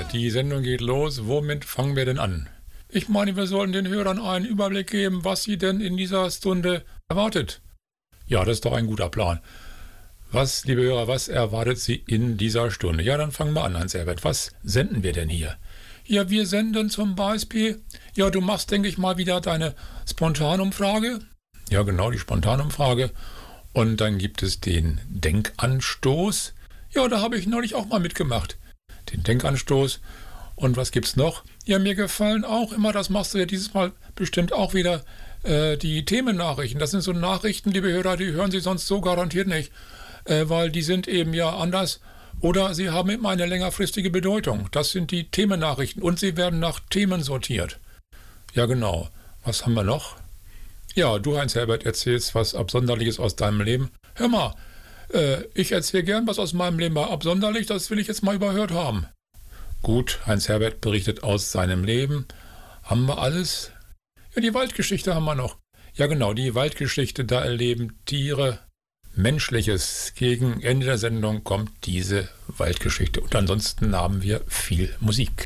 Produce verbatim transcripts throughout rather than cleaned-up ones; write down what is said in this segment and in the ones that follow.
die Sendung geht los. Womit fangen wir denn an? Ich meine, wir sollen den Hörern einen Überblick geben, was sie denn in dieser Stunde erwartet. Ja, das ist doch ein guter Plan. Was, liebe Hörer, was erwartet Sie in dieser Stunde? Ja, dann fangen wir an, Hans-Herbert. Was senden wir denn hier? Ja, wir senden zum Beispiel, ja, du machst, denke ich mal, wieder deine Spontanumfrage. Ja, genau, die Spontanumfrage. Und dann gibt es den Denkanstoß. Ja, da habe ich neulich auch mal mitgemacht. Den Denkanstoß. Und was gibt's noch? Ja, mir gefallen auch immer, das machst du ja dieses Mal bestimmt auch wieder, äh, die Themennachrichten. Das sind so Nachrichten, liebe Hörer, die hören Sie sonst so garantiert nicht. Äh, weil die sind eben ja anders oder sie haben immer eine längerfristige Bedeutung. Das sind die Themennachrichten und sie werden nach Themen sortiert. Ja, genau. Was haben wir noch? Ja, du, Heinz-Herbert, erzählst was Absonderliches aus deinem Leben. Hör mal, äh, ich erzähle gern was aus meinem Leben, aber absonderlich, das will ich jetzt mal überhört haben. Gut, Heinz-Herbert berichtet aus seinem Leben. Haben wir alles? Ja, die Waldgeschichte haben wir noch. Ja, genau, die Waldgeschichte, da erleben Tiere Menschliches. Gegen Ende der Sendung kommt diese Waldgeschichte. Und ansonsten haben wir viel Musik.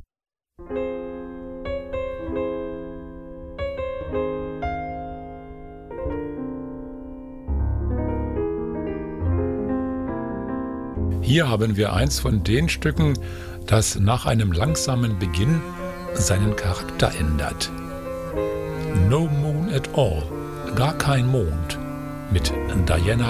Hier haben wir eins von den Stücken, das nach einem langsamen Beginn seinen Charakter ändert. No Moon at All, gar kein Mond, mit Diana